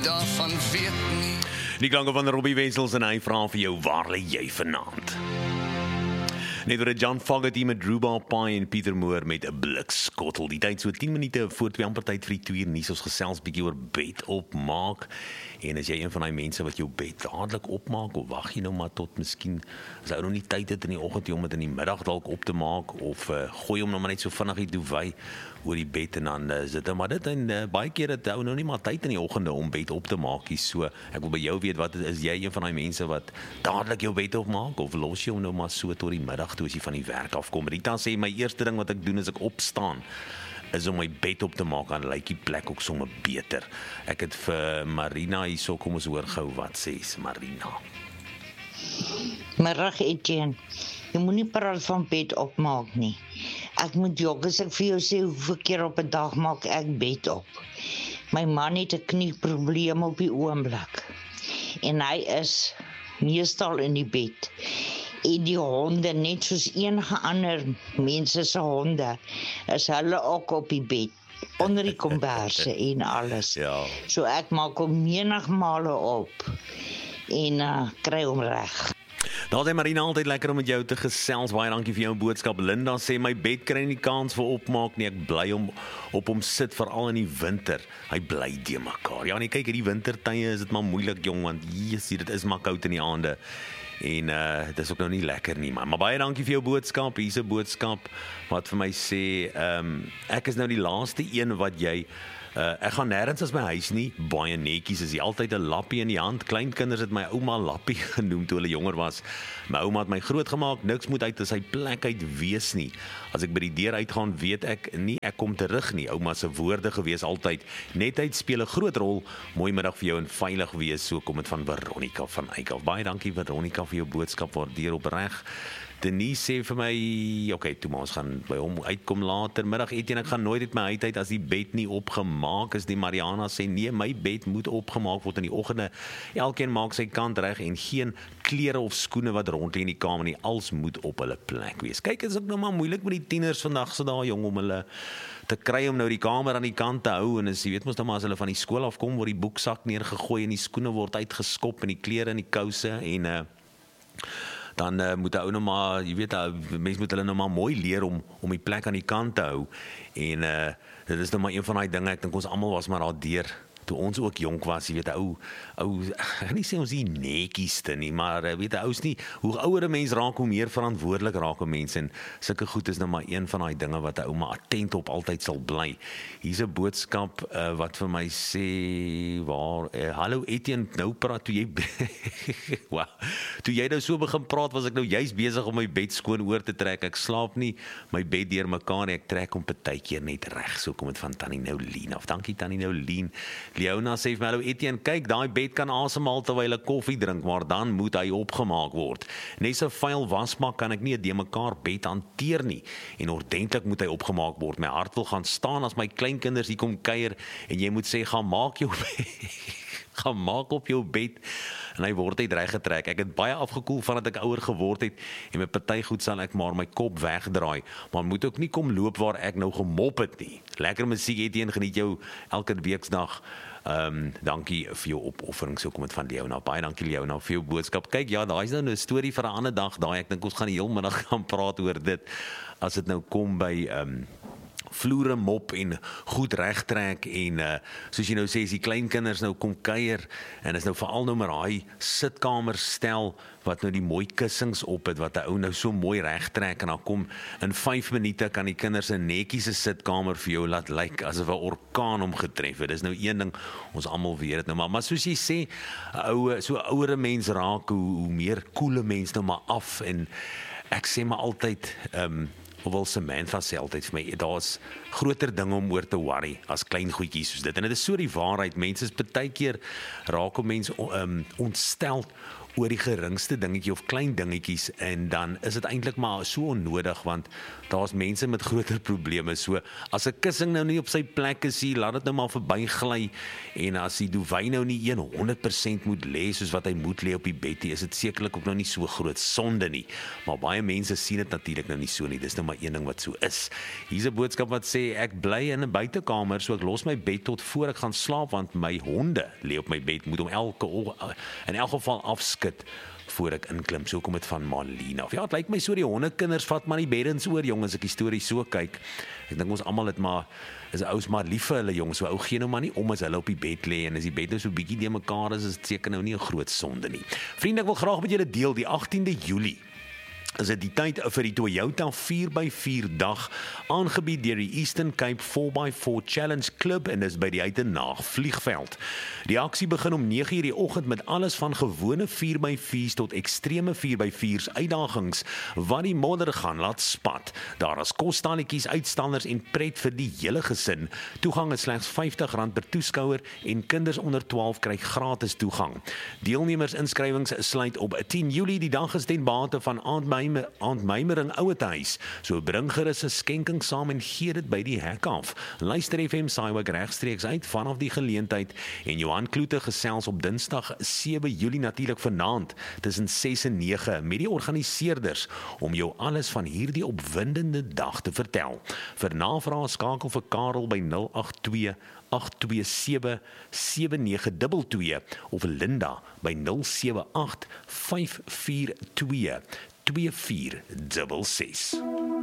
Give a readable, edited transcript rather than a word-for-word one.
daarvan weet nie. Die klanke van Robbie Wessels en hy vra vir jou, waar lê jy vanaand? Net oor John Fogerty met Rhubarb Pie en Pieter Moore met 'n blikskottel. Die tyd so 10 minute voor 2 amper tyd vir die 2 uur nuus. Ons gesels bietjie oor bed opmaak. En as jy een van daai mense wat jou bed dadelik opmaak, of wag jy nou maar tot miskien as ou nog nie tyd het in die oggend om dit in die middag dalk op te maak, of gooi hom nou maar net so vinnig die duvet oor die bed en dan sit maar dit en baie keer het ou nou nie maar tyd in die oggende om bed op te maak nie. So ek wil by jou weet, wat is jy een van daai mense wat dadelik jou bed opmaak, of los jy hom nou maar so tot die middag toe as jy van die werk afkom? Rita sê my eerste ding wat ek doen as ek opstaan is om my bed op te maak, dan lyk die plek ook sommer beter. Ek het vir Marina hierso, kom ons hoor gou wat sê Marina. Middag Etienne, jy moet nie praat van bed opmaak nie. Ek moet jog, as ek vir jou sê hoeveel keer op 'n dag maak ek bed op. My man het 'n knieprobleem op die oomblik en hy is meestal in die bed. En die honde, net soos enige ander mense se honde, is hulle ook op die bed, onder die komberse en alles. Ja. So ek maak hom menigmale op en kry hom reg. Daar sê Marina, altyd lekker om met jou te gesels. Baie dankie vir jou boodskap. Linda sê my bed kry nie kans vir opmaak nie. Ek bly op hom sit, veral in die winter. Hy bly de mekaar. Ja nee, kyk, in die wintertye is dit maar moeilik jong, want dit is maar koud in die aande. En dit is ook nou nie lekker nie, maar baie dankie vir jou boodskap. Hier's 'n boodskap wat vir my sê, ek is nou die laaste een wat jy ek gaan nêrens as my huis nie, baie netjies is jy, altyd 'n lappie in die hand. Kleinkinders het my ouma lappie genoem toe hulle jonger was. My ouma het my grootgemaak, niks moet uit sy plek uit wees nie. As ek by die deur uitgaan, weet ek nie ek kom terug nie. Ouma se woorde gewees altyd, netheid speel 'n groot rol. Mooi middag vir jou en veilig wees. So kom dit van Veronica van Eyck. Baie dankie Veronica vir jou boodskap, waardeer opreg. Denise sê vir my, okay, toe maar ons gaan by hom uitkom later. Middag Etienne, ek gaan nooit uit my uit as die bed nie opgemaak is. Die Mariana sê nee, my bed moet opgemaak word in die oggende. Elkeen maak sy kant reg en geen klere of skoene wat rond lê in die kamer nie. Alles moet op hulle plek wees. Kyk, is ook nou maar moeilik met die tieners vandag se dae jong om hulle te kry om nou die kamer aan die kant te hou, en as jy weet mos nou maar as hulle van die skool afkom word die boeksak neergegooi en die skoene word uitgeskop en die klere en die kouse en dan moet ou nou maar, jy weet, mense moet hulle nou maar mooi leer om die plek aan die kant te hou. En dit is nou maar een van daai dinge, ek dink ons almal was maar daar deur toe ons ook jonk was, jy weet, ou ek kan nie sê ons die netjieste nie, maar weet ou is nie, hoe ouer 'n mens raak, hoe meer verantwoordelik raak 'n mens, en sulke goed is nou maar een van daai dinge wat 'n ou maar attent op altyd sal bly. Hier's 'n boodskap wat vir my sê, hallo Etienne, nou praat toe jy wow, toe jy nou so begin praat, was ek nou juist besig om my bed skoon oor te trek. Ek slaap nie my bed deur mekaar nie, ek trek hom partykeer net reg. So kom dit van Tannie Noulien af. Dankie Tannie Noulien. Leona sê vir my, hallo Etienne, kyk, daai bed kan asemhaal terwyl ek koffie drink, maar dan moet hy opgemaak word. Net so vuil wasmak kan ek nie 'n de mekaar bed hanteer nie, en ordentlik moet hy opgemaak word. My hart wil gaan staan as my kleinkinders hier kom kuier en jy moet sê, gaan maak jou bed, gaan maak op jou bed, en hy word uit reg getrek. Ek het baie afgekoel vandat ek ouer geword het, en met party goed sal ek maar my kop wegdraai, maar moet ook nie kom loop waar ek nou gemop het nie. Lekker musiek Etienne, geniet jou elke weeksdag. Dankie vir jou opoffering, so kom dit van Leona. Baie dankie Leona vir jou boodskap. Kyk, ja, daar is nou 'n storie vir 'n ander dag daai. Ek dink ons gaan die heel middag gaan praat oor dit, as dit nou kom by vloere mop en goed regtrek, en soos jy nou sê, as die kleinkinders nou kom kuier, en is nou veral nou maar daai sitkamerstel wat nou die mooi kussings op het, wat 'n ou nou so mooi regtrek, en dan kom in 5 minute kan die kinders 'n netjiese sitkamer vir jou laat lyk asof 'n orkaan hom getref het. Dis nou een ding, ons almal weet dit nou, maar soos jy sê, so ouere mens raak, hoe meer koele mens nou maar af, en ek sê maar altyd, hoewel Samantha sê altyd vir my, daar's groter dinge om oor te worry as klein goedjies soos dit, en dit is so die waarheid. Mense is baie keer raak om mense ontstel oor die geringste dingetjie of klein dingetjies en dan is dit eintlik maar so onnodig want daar's mense met groter probleme. So as 'n kussing nou nie op sy plek is nie, laat dit nou maar verbygly en as die duvet nou nie 100% moet lê soos wat hy moet lê op die bed nie, is dit sekerlik ook nou nie so groot sonde nie. Maar baie mense sien dit natuurlik nou nie so nie. Dis nou maar een ding wat so is. Hier's 'n boodskap wat sê ek bly in 'n buitekamer, so ek los my bed tot voor ek gaan slaap want my honde lê op my bed, moet hom in elk geval afskud voor ek inklim. So kom dit van Malina af. Ja, het lyk my so die hondekinders vat maar die beddens oor, jongens, ek die storie so kyk. Ek dink ons almal het maar is ou's maar lief vir hulle jongens. So ou gee nou maar nie om as hulle op die bed lê en as die bed nou so bietjie de mekaar is dit seker nou nie 'n groot sonde nie. Vriende, ek wil graag met julle deel die 18de Julie. Is dit die tyd vir die Toyota 4x4 dag aangebied deur die Eastern Cape 4x4 Challenge Club en is by die Uitenaag vliegveld. Die aksie begin om 9:00 die oggend met alles van gewone 4x4's tot ekstreme 4x4's uitdagings wat die modder gaan laat spat. Daar is kosstalletjies, uitstanders en pret vir die hele gesin. Toegang is slegs R50 per toeskouer en kinders onder 12 kry gratis toegang. Deelnemers-inskrywings sluit op 10 Julie. Die dag is ten bate van Aandmeimering Ouetehuis. So bring gerus 'n skenking saam en gee dit by die hek af. Luister FM Saaiwag regstreeks uit vanaf die geleentheid en Johan Kloete gesels op Dinsdag 7 Julie natuurlik vanaand tussen 6 en 9 met die organiseerders om jou alles van hierdie opwindende dag te vertel. Vir navrae skakel vir Karel by 082 827 7922 of Linda by 078 542 2466.